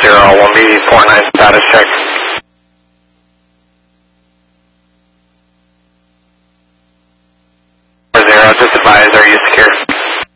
1B49 status check. 0, just advise, are you secure?